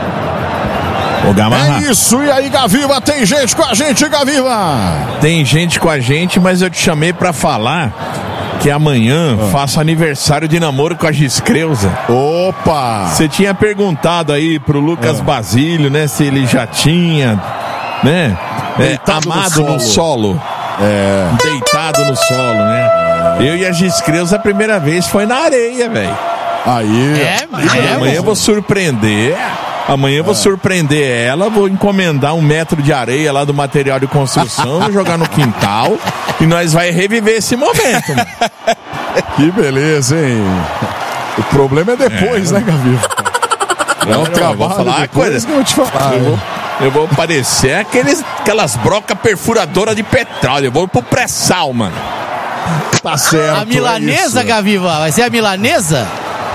É isso, e aí, Gaviva, tem gente com a gente, Gaviva? Tem gente com a gente, mas eu te chamei pra falar que amanhã faço aniversário de namoro com a Giscreuza. Opa! Você tinha perguntado aí pro Lucas Basílio, né, se ele já tinha, né, amado no solo. Deitado no solo, né? Eu e a Giscreuza a primeira vez foi na areia, velho. Aí. Amanhã eu vou surpreender. Amanhã eu vou surpreender ela, vou encomendar 1 metro de areia lá do material de construção, vou jogar no quintal e nós vai reviver esse momento. Que beleza, hein? O problema é depois, né, Gaviva? Não, vou falar uma coisa. Eu vou parecer aquelas brocas perfuradoras de petróleo. Eu vou pro pré-sal, mano. Tá certo. A milanesa, Gaviva? Vai ser a milanesa?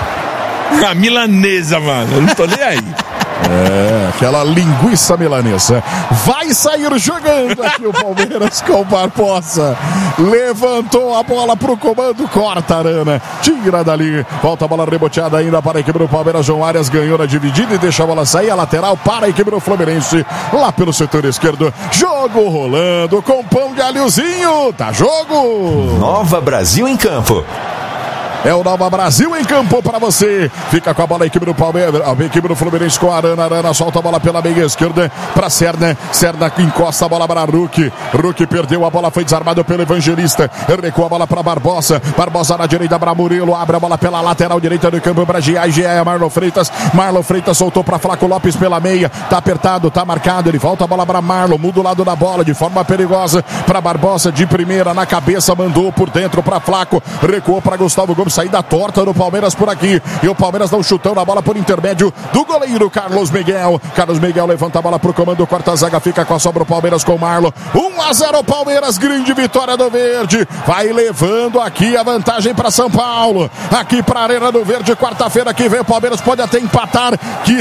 A milanesa, mano. Eu não tô nem aí. Aquela linguiça milanesa. Vai sair jogando aqui o Palmeiras com o Barbosa. Levantou a bola pro comando, corta a Arana, tira dali, volta a bola reboteada ainda para a equipe do Palmeiras. João Arias ganhou na dividida e deixa a bola sair, a lateral para a equipe do Fluminense, lá pelo setor esquerdo. Jogo rolando com pão de alhozinho, tá jogo. Nova Brasil em campo. É o Nova Brasil em campo para você. Fica com a bola a equipe do Palmeiras, a equipe do Fluminense com a Arana. Arana solta a bola pela meia esquerda para Serna. Serna encosta a bola para Ruki. Ruki perdeu a bola, foi desarmado pelo Evangelista. Recua a bola para Barbosa. Barbosa na direita para Murilo. Abre a bola pela lateral direita do campo para Giai. Giai, Marlon Freitas. Marlon Freitas soltou para Flaco Lopes pela meia. Tá apertado, tá marcado. Ele volta a bola para Marlon. Muda o lado da bola de forma perigosa para Barbosa. De primeira na cabeça, mandou por dentro para Flaco. Recuou para Gustavo Gomes. Saída torta do Palmeiras por aqui. E o Palmeiras dá um chutão na bola por intermédio do goleiro Carlos Miguel. Carlos Miguel levanta a bola pro comando, corta a zaga, fica com a sobra o Palmeiras com o Marlon. 1-0 Palmeiras, grande vitória do Verde. Vai levando aqui a vantagem para São Paulo. Aqui para a Arena do Verde, quarta-feira que vem o Palmeiras pode até empatar, que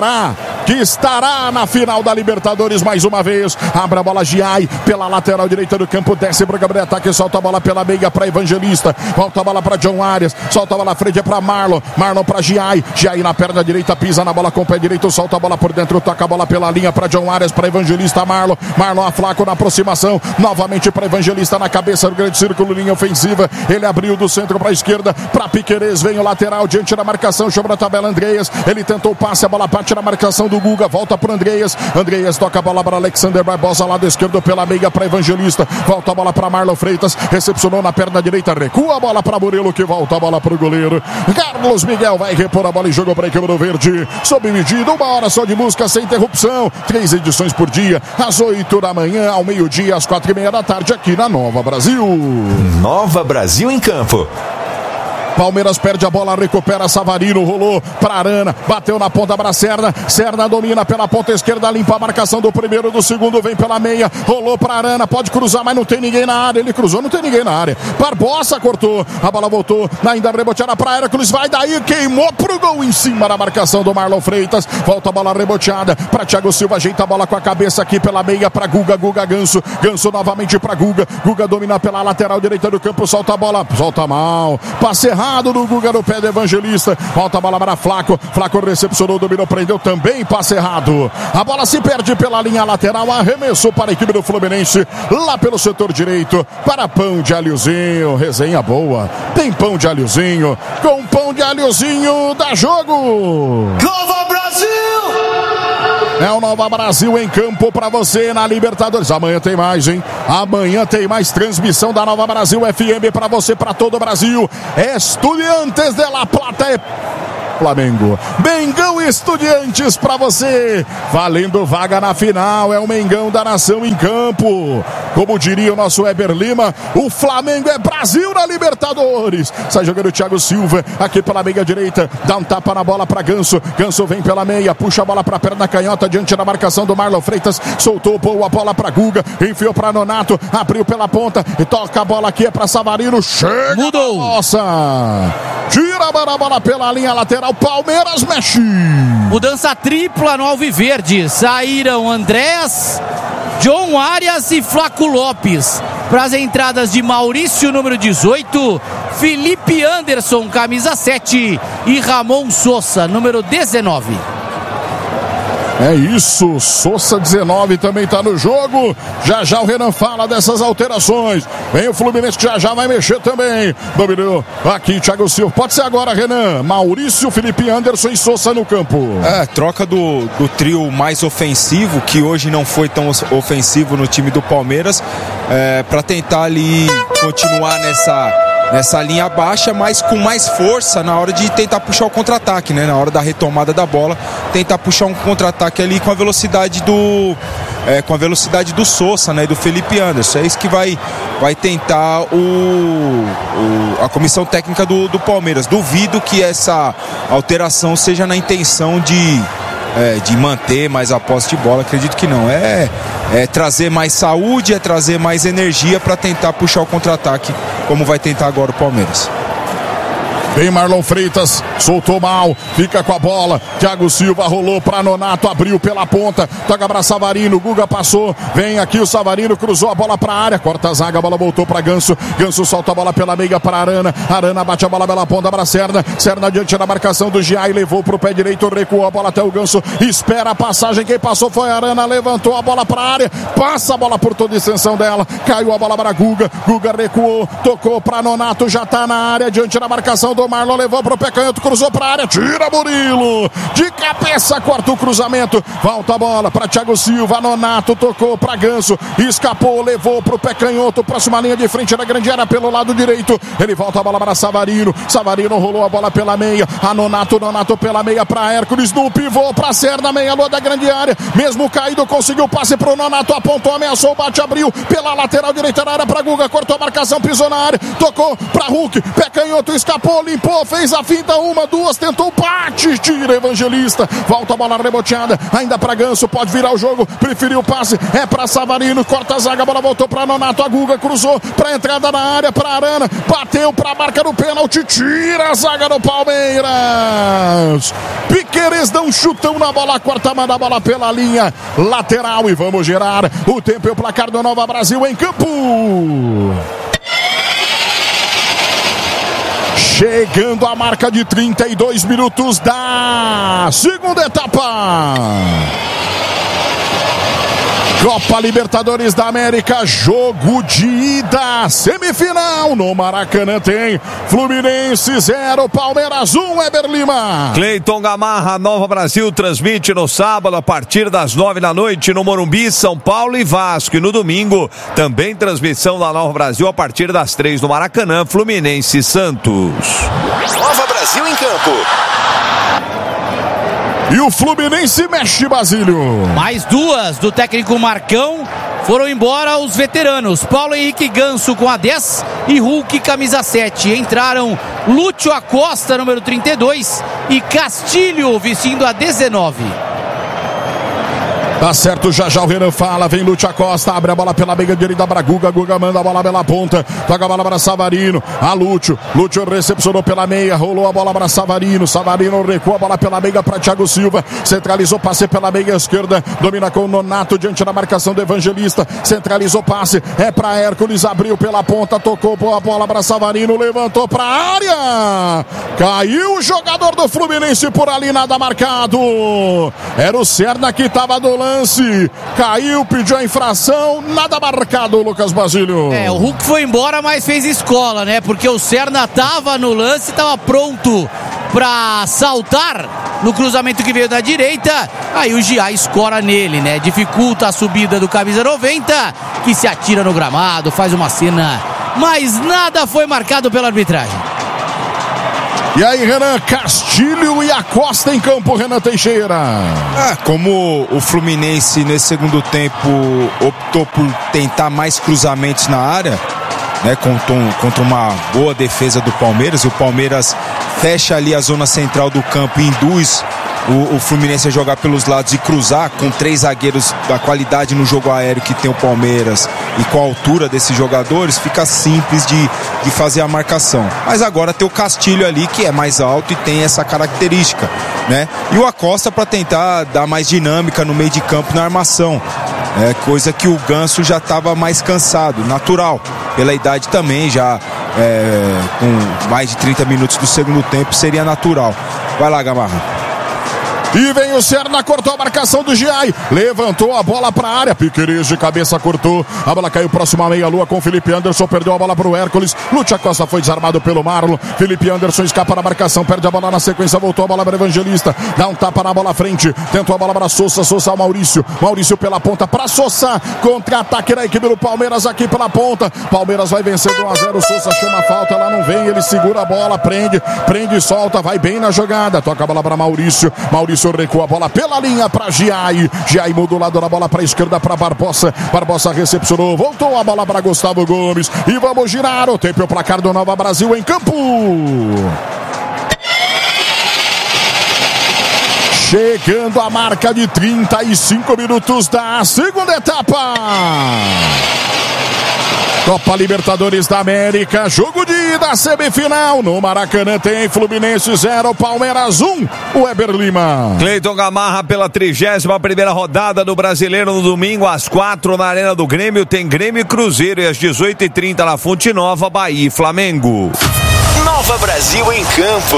estará na final da Libertadores mais uma vez. Abre a bola Giai pela lateral direita do campo, desce para o Gabriel Ataque, solta a bola pela meia para Evangelista, volta a bola para John Arias, solta a bola à frente para Marlon. Marlon para Giai. Giai na perna direita, pisa na bola com o pé direito, solta a bola por dentro, toca a bola pela linha para John Arias, para Evangelista. Marlon. Marlon a Flaco na aproximação. Novamente para Evangelista na cabeça do grande círculo, linha ofensiva. Ele abriu do centro para a esquerda, para Piquerez. Vem o lateral diante da marcação, chama a tabela Andreas. Ele tentou o passe, a bola parte na marcação do Guga. Volta para Andreas. Andreas toca a bola para Alexander Barbosa, lado esquerdo pela meia para Evangelista. Volta a bola para Marlon Freitas. Recepcionou na perna direita, recua a bola para Murilo, que volta a bola para o goleiro Carlos Miguel. Vai repor a bola e jogou para a equipe do Verde. Sob medida, 1 hora só de música sem interrupção. 3 edições por dia, às 8 da manhã, ao meio-dia, às 4:30 da tarde, aqui na Nova Brasil. Nova Brasil em campo. Palmeiras perde a bola, recupera Savarino, rolou pra Arana, bateu na ponta pra Serna. Serna domina pela ponta esquerda, limpa a marcação do primeiro, do segundo, vem pela meia, rolou pra Arana, pode cruzar, mas não tem ninguém na área. Ele cruzou, não tem ninguém na área. Barbosa cortou, a bola voltou, ainda reboteada pra Hércules, vai daí, queimou pro gol em cima da marcação do Marlon Freitas. Volta a bola reboteada pra Thiago Silva, ajeita a bola com a cabeça aqui pela meia pra Guga, Ganso novamente pra Guga domina pela lateral direita do campo, solta a bola, solta mal, passe errado do Guga no pé do Evangelista, volta a bola para Flaco recepcionou, dominou, prendeu também, passe errado, a bola se perde pela linha lateral, arremessou para a equipe do Fluminense, lá pelo setor direito, para Pão de Alhozinho, resenha boa, tem Pão de Alhozinho, com Pão de Alhozinho dá jogo! Nova Brasil! É o Nova Brasil em campo pra você na Libertadores. Amanhã tem mais, hein? Amanhã tem mais transmissão da Nova Brasil FM pra você, pra todo o Brasil. Estudiantes de La Plata é Flamengo. Mengão e Estudiantes pra você. Valendo vaga na final. É o Mengão da nação em campo. Como diria o nosso Weber Lima, o Flamengo é Brasil na Libertadores. Sai jogando o Thiago Silva aqui pela meia direita. Dá um tapa na bola pra Ganso. Ganso vem pela meia. Puxa a bola pra perna canhota diante da marcação do Marlon Freitas. Soltou boa bola pra Guga. Enfiou pra Nonato. Abriu pela ponta. E toca a bola aqui. É pra Savarino. Chega. Mudou. Nossa. Tira a bola pela linha lateral. Palmeiras mexe. Mudança tripla no Alviverde. Saíram Andrés, John Arias e Flaco Lopes. Para as entradas de Maurício, número 18, Felipe Anderson, camisa 7, e Ramon Sosa, número 19. É isso, Sosa 19 também tá no jogo. Já o Renan fala dessas alterações. Vem o Fluminense que já vai mexer também. Dominou aqui Thiago Silva. Pode ser agora, Renan. Maurício, Felipe Anderson e Sosa no campo. Troca do trio mais ofensivo, que hoje não foi tão ofensivo no time do Palmeiras, para tentar ali continuar nessa linha baixa, mas com mais força na hora de tentar puxar o contra-ataque, né? Na hora da retomada da bola, tentar puxar um contra-ataque ali com a velocidade do Sosa, né? E do Felipe Anderson. É isso que vai tentar a comissão técnica do Palmeiras. Duvido que essa alteração seja na intenção de manter mais a posse de bola. Acredito que não. É trazer mais saúde, é trazer mais energia para tentar puxar o contra-ataque, como vai tentar agora o Palmeiras. Vem Marlon Freitas, soltou mal, fica com a bola, Thiago Silva rolou pra Nonato, abriu pela ponta, toca pra Savarino, Guga passou, vem aqui o Savarino, cruzou a bola pra área, corta a zaga, a bola voltou pra Ganso, Ganso solta a bola pela meia pra Arana, Arana bate a bola pela ponta pra Serna, Serna diante da marcação do Giai, levou pro pé direito, recuou a bola até o Ganso, espera a passagem, quem passou foi a Arana, levantou a bola pra área, passa a bola por toda a extensão dela, caiu a bola pra Guga, Guga recuou, tocou pra Nonato, já tá na área, diante da marcação do Marlon, levou pro pé canhoto, cruzou pra área, tira Murilo, de cabeça, corta o cruzamento, volta a bola pra Thiago Silva, Nonato tocou pra Ganso, escapou, levou pro pé canhoto, próxima linha de frente da grande área pelo lado direito, ele volta a bola para Savarino, Savarino rolou a bola pela meia, a Nonato pela meia pra Hércules, no pivô pra Serna, meia lua da grande área, mesmo caído, conseguiu passe pro Nonato, apontou, ameaçou, bate, abriu, pela lateral direita da área pra Guga, cortou a marcação, pisou na área, tocou pra Hulk, pé canhoto, escapou, limpou, fez a finta, uma, duas, tentou, bate, tira Evangelista, volta a bola reboteada, ainda pra Ganso, pode virar o jogo, preferiu o passe, é pra Savarino, corta a zaga, a bola voltou pra Nonato, a Guga cruzou pra entrada na área, pra Arana, bateu pra marca do pênalti, tira a zaga do Palmeiras, Piqueires dá um chutão na bola, quarta, manda a bola pela linha lateral e vamos gerar o tempo e o placar do Nova Brasil em campo. Chegando a marca de 32 minutos da segunda etapa. Copa Libertadores da América, jogo de ida, semifinal no Maracanã tem Fluminense 0, Palmeiras 1, Weber Lima. Cleiton Gamarra, Nova Brasil transmite no sábado a partir das 9 da noite no Morumbi, São Paulo e Vasco, e no domingo também transmissão da Nova Brasil a partir das 3 no Maracanã, Fluminense e Santos. Nova Brasil em campo. E o Fluminense mexe, Basílio. Mais duas do técnico Marcão. Foram embora os veteranos, Paulo Henrique Ganso com a 10 e Hulk camisa 7. Entraram Lúcio Acosta, número 32, e Castilho vestindo a 19. Tá certo, já o Renan fala, vem Lúcio Acosta, abre a bola pela meia direita para Guga manda a bola pela ponta, toca a bola para Savarino, Lúcio recepcionou pela meia, rolou a bola para Savarino recua a bola pela meia para Thiago Silva, centralizou passe pela meia esquerda, domina com o Nonato diante da marcação do Evangelista, centralizou passe, é para Hércules, abriu pela ponta, tocou a bola para Savarino, levantou para a área, caiu o jogador do Fluminense por ali, nada marcado, era o Serna que estava do lance, caiu, pediu a infração, nada marcado, Lucas Basílio. O Hulk foi embora, mas fez escola, né? Porque o Serna tava no lance, tava pronto pra saltar no cruzamento que veio da direita, aí o Gia escora nele, né? Dificulta a subida do camisa 90, que se atira no gramado, faz uma cena, mas nada foi marcado pela arbitragem. E aí, Renan, Castilho e Acosta em campo, Renan Teixeira. Como o Fluminense nesse segundo tempo optou por tentar mais cruzamentos na área, né, contra uma boa defesa do Palmeiras, e o Palmeiras fecha ali a zona central do campo e induz o Fluminense a jogar pelos lados e cruzar, com 3 zagueiros da qualidade no jogo aéreo que tem o Palmeiras e com a altura desses jogadores, fica simples de fazer a marcação. Mas agora tem o Castilho ali, que é mais alto e tem essa característica, né? E o Acosta para tentar dar mais dinâmica no meio de campo na armação, coisa que o Ganso já estava mais cansado, natural, pela idade também, já com mais de 30 minutos do segundo tempo seria natural. Vai lá, Gamarra. E vem o Serna, cortou a marcação do Giai, levantou a bola para a área, Piqueires de cabeça cortou, a bola caiu próximo à meia-lua com Felipe Anderson, perdeu a bola para o Hércules, Lúcio Acosta foi desarmado pelo Marlon, Felipe Anderson escapa da marcação, perde a bola na sequência, voltou a bola para Evangelista, dá um tapa na bola à frente, tentou a bola para Sousa ao Maurício pela ponta para Sousa, contra-ataque da equipe do Palmeiras aqui pela ponta, Palmeiras vai vencendo 1-0, Sousa chama a falta, ela não vem, ele segura a bola, prende e solta, vai bem na jogada, toca a bola para Maurício recua a bola pela linha para Giai mudou o lado da bola para a esquerda para Barbosa recepcionou, voltou a bola para Gustavo Gomes e vamos girar o tempo e o placar do Nova Brasil em campo. Chegando a marca de 35 minutos da segunda etapa. Copa Libertadores da América, jogo de ida, semifinal. No Maracanã tem Fluminense 0, Palmeiras 1, Weber Lima. Cleiton Gamarra pela 31ª rodada do Brasileiro no domingo, às 4 na Arena do Grêmio. Tem Grêmio e Cruzeiro e às 18h30 na Fonte Nova, Bahia e Flamengo. Nova Brasil em campo.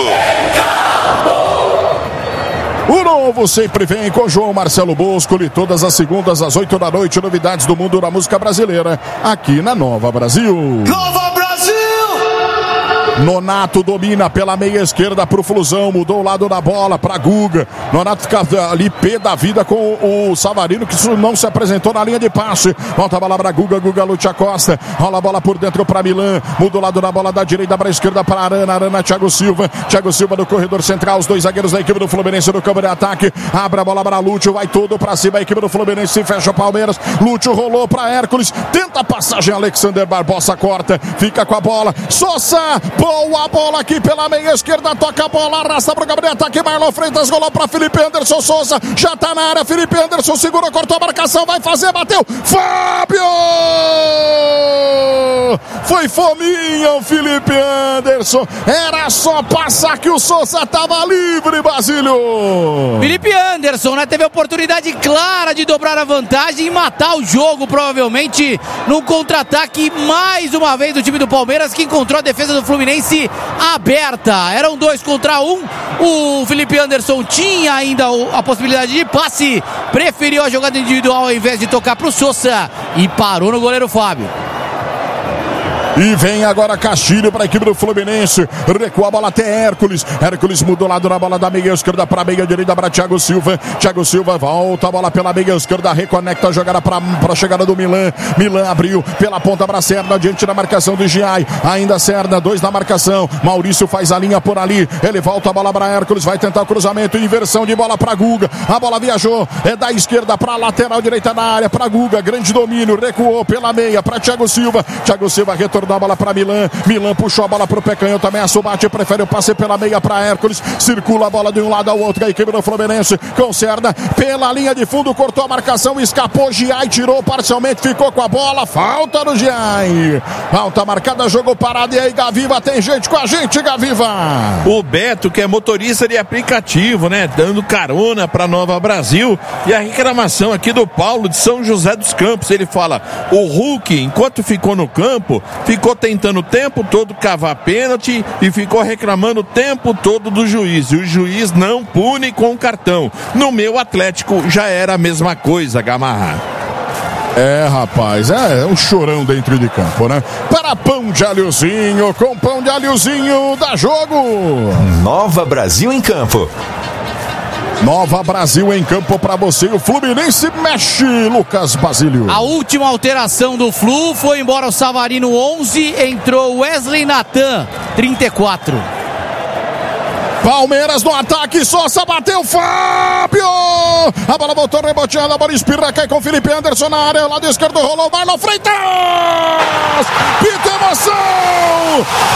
O novo sempre vem com João Marcelo Boscoli, todas as segundas às 8 da noite, novidades do mundo da música brasileira, aqui na Nova Brasil. Nova Brasil! Nonato domina pela meia esquerda pro Flusão, mudou o lado da bola pra Guga. Nonato fica ali pé da vida com o Savarino, que não se apresentou na linha de passe. Volta a bola pra Guga Lúcio Acosta, rola a bola por dentro pra Milan, muda o lado da bola da direita pra esquerda para Arana, Thiago Silva no corredor central, os 2 zagueiros da equipe do Fluminense no campo de ataque, abre a bola para Lúcio, vai todo pra cima, a equipe do Fluminense se fecha o Palmeiras, Lúcio rolou pra Hércules, tenta a passagem, Alexander Barbosa corta, fica com a bola, Sousa, boa bola aqui pela meia esquerda, toca a bola, arrasta pro Gabriel, ataque, Marlon Freitas, golou pra Felipe Anderson, Sousa, já tá na área, Felipe Anderson segurou, cortou a marcação, vai fazer, bateu, Fábio! Foi fominha o Felipe Anderson, era só passar que o Sousa tava livre, Basílio! Felipe Anderson, né, teve a oportunidade clara de dobrar a vantagem e matar o jogo, provavelmente, num contra-ataque, mais uma vez, do time do Palmeiras, que encontrou a defesa do Fluminense aberta. Eram 2 contra 1. O Felipe Anderson tinha ainda a possibilidade de passe, preferiu a jogada individual ao invés de tocar pro Sousa e parou no goleiro Fábio. E vem agora Castilho para a equipe do Fluminense. Recua a bola até Hércules. Hércules mudou lado na bola da meia esquerda para a meia direita para Thiago Silva. Thiago Silva volta a bola pela meia esquerda. Reconecta a jogada para a chegada do Milan. Milan abriu pela ponta para Serna. Diante da marcação do Giai. Ainda Serna, 2 na marcação. Maurício faz a linha por ali. Ele volta a bola para Hércules. Vai tentar o cruzamento. Inversão de bola para Guga. A bola viajou. É da esquerda para a lateral direita da área. Para Guga. Grande domínio. Recuou pela meia para Thiago Silva. Thiago Silva retornou a bola para Milan. Milan puxou a bola para o pé canhoto. Também a Subate prefere o passe pela meia para Hércules. Circula a bola de um lado ao outro. A equipe do Fluminense com Serna pela linha de fundo. Cortou a marcação. Escapou. Giai tirou parcialmente. Ficou com a bola. Falta no Giai. Falta marcada. Jogou parado. E aí, Gaviva, tem gente com a gente, Gaviva. O Beto, que é motorista de aplicativo, né? Dando carona pra Nova Brasil. E a reclamação aqui do Paulo de São José dos Campos. Ele fala: o Hulk, enquanto ficou no campo, ficou tentando o tempo todo cavar pênalti e ficou reclamando o tempo todo do juiz. E o juiz não pune com cartão. No meu Atlético já era a mesma coisa, Gamarra. É, rapaz, é um chorão dentro de campo, né? Para Pão de Alhozinho, com Pão de Alhozinho, dá jogo! Nova Brasil em campo. Nova Brasil em campo para você. O Fluminense mexe, Lucas Basílio. A última alteração do Flu foi embora o Savarino 11, entrou Wesley Natan 34. Palmeiras no ataque, Sosa bateu, Fábio! A bola voltou reboteada, a bola espirra, cai com Felipe Anderson na área, lado esquerdo rolou, Marlon Freitas! Pita emoção!